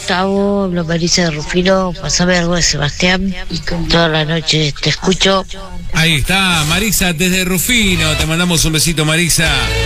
Gustavo, hablo Marisa de Rufino, pasame algo de Sebastián, toda la noche te escucho. Ahí está, Marisa desde Rufino, te mandamos un besito, Marisa.